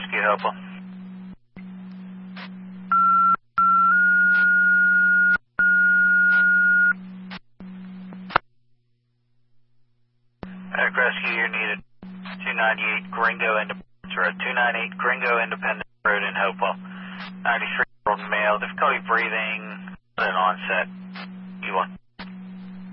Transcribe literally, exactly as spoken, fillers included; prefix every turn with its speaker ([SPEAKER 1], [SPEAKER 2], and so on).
[SPEAKER 1] Rescue, Hopewell. Medic Rescue, you're needed. two ninety-eight Gringo Independence Road. two ninety-eight Gringo Independence Road in Hopewell. ninety-three-year-old male, difficulty breathing, an onset. E one.